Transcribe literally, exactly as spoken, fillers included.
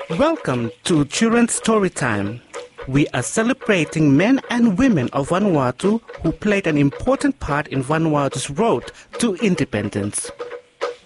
Welcome to Children's Story Time. We are celebrating men and women of Vanuatu who played an important part in Vanuatu's road to independence.